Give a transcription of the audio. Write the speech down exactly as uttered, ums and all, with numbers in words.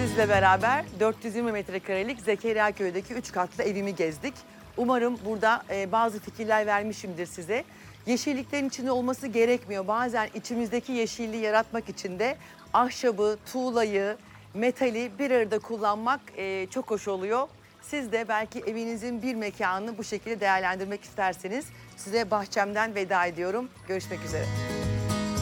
Sizle beraber dört yüz yirmi metrekarelik Zekeriya Köy'deki üç katlı evimi gezdik. Umarım burada e, bazı fikirler vermişimdir size. Yeşilliklerin içinde olması gerekmiyor. Bazen içimizdeki yeşilliği yaratmak için de ahşabı, tuğlayı, metali bir arada kullanmak e, çok hoş oluyor. Siz de belki evinizin bir mekanını bu şekilde değerlendirmek isterseniz size bahçemden veda ediyorum. Görüşmek üzere.